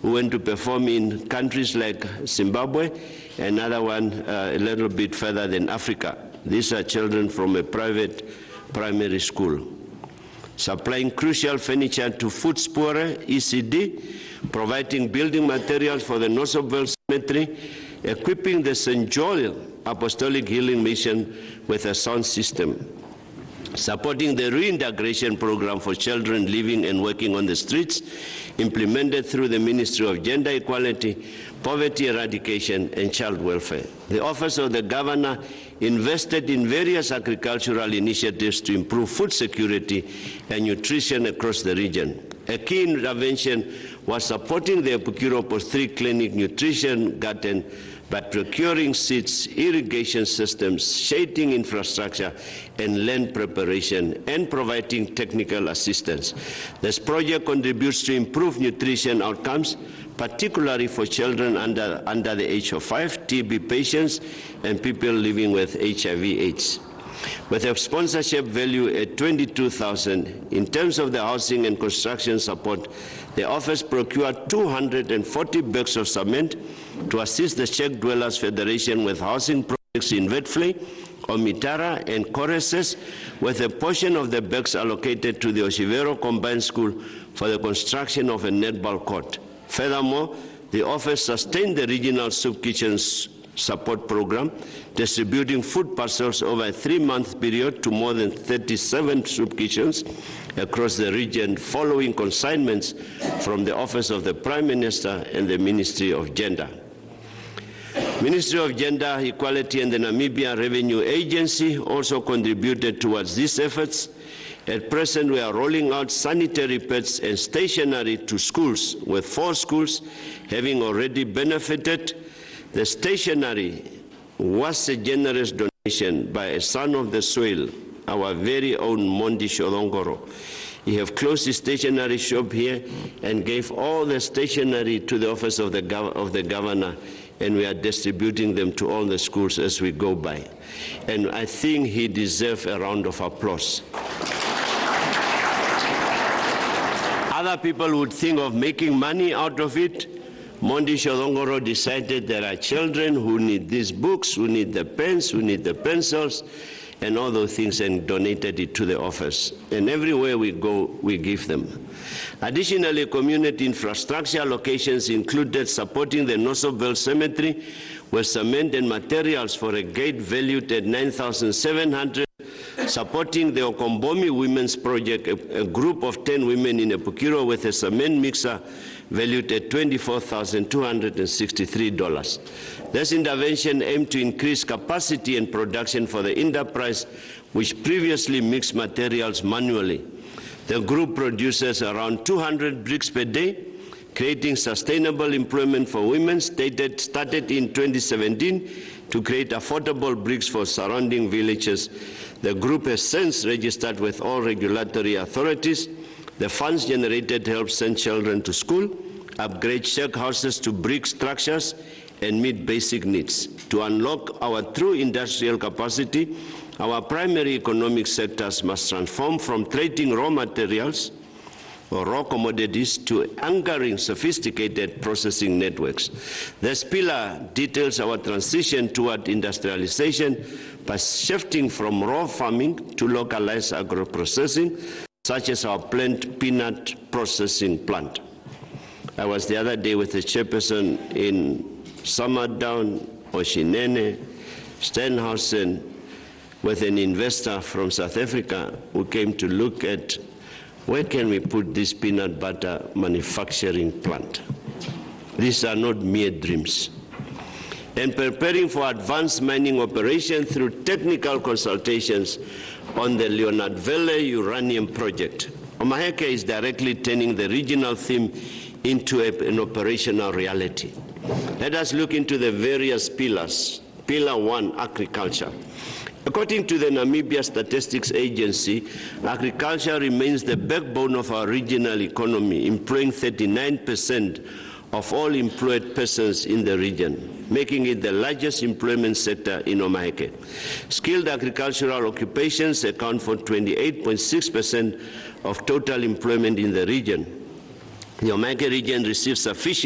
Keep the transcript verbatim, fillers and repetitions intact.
who went to perform in countries like Zimbabwe, another one uh, a little bit further than Africa. These are children from a private primary school. Supplying crucial furniture to Footspore E C D, providing building materials for the Nossobel Cemetery, equipping the Saint Joel Apostolic Healing Mission with a sound system, supporting the reintegration program for children living and working on the streets, implemented through the Ministry of Gender Equality, Poverty Eradication, and Child Welfare. The Office of the Governor invested in various agricultural initiatives to improve food security and nutrition across the region. A key intervention was supporting the Epukiro Post three Clinic Nutrition Garden by procuring seeds, irrigation systems, shading infrastructure, and land preparation, and providing technical assistance. This project contributes to improved nutrition outcomes, particularly for children under, under the age of five, T B patients, and people living with H I V AIDS. With a sponsorship value at twenty-two thousand dollars, in terms of the housing and construction support, the office procured two hundred forty bags of cement to assist the Czech Dwellers Federation with housing projects in Vetfley, Omitara, and Koreses, with a portion of the bags allocated to the Oshivero Combined School for the construction of a netball court. Furthermore, the office sustained the regional soup kitchens support program, distributing food parcels over a three-month period to more than thirty-seven soup kitchens across the region, following consignments from the Office of the Prime Minister and the Ministry of Gender. Ministry of Gender Equality and the Namibia Revenue Agency also contributed towards these efforts. At present, we are rolling out sanitary pads and stationery to schools, with four schools having already benefited. The stationery was a generous donation by a son of the soil, our very own Mondi Shodongoro. He have closed his stationery shop here and gave all the stationery to the office of the, gov of the governor, and we are distributing them to all the schools as we go by. And I think he deserves a round of applause. Other people would think of making money out of it. Mondi Shodongoro decided there are children who need these books, who need the pens, who need the pencils, and all those things, and donated it to the office. And everywhere we go, we give them. Additionally, community infrastructure allocations included supporting the Nossobel Cemetery with cement and materials for a gate valued at nine thousand seven hundred dollars, supporting the Okombomi Women's Project, a, a group of ten women in Epukiro with a cement mixer valued at twenty-four thousand two hundred sixty-three dollars. This intervention aimed to increase capacity and production for the enterprise, which previously mixed materials manually. The group produces around two hundred bricks per day, creating sustainable employment for women. Stated, started in twenty seventeen to create affordable bricks for surrounding villages. The group has since registered with all regulatory authorities. The funds generated help send children to school, upgrade shack houses to brick structures, and meet basic needs. To unlock our true industrial capacity, our primary economic sectors must transform from trading raw materials or raw commodities to anchoring sophisticated processing networks. This pillar details our transition toward industrialization by shifting from raw farming to localized agro-processing, such as our plant peanut processing plant. I was the other day with the chairperson in Summerdown, Oshinene, Stenhausen, with an investor from South Africa who came to look at where can we put this peanut butter manufacturing plant. These are not mere dreams. And preparing for advanced mining operation through technical consultations on the Leonardville uranium project. Omaheke is directly turning the regional theme into a, an operational reality. Let us look into the various pillars. Pillar one, agriculture. According to the Namibia Statistics Agency, agriculture remains the backbone of our regional economy, employing thirty-nine percent of all employed persons in the region, making it the largest employment sector in Omaheke. Skilled agricultural occupations account for twenty-eight point six percent of total employment in the region. The Omaheke region receives sufficient